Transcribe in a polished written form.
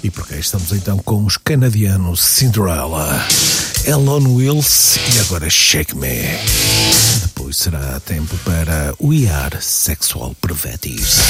E por cá estamos então com os canadianos Cinderella, Elon Wills e agora Shake Me. Depois será tempo para We Are Sexual Perverties.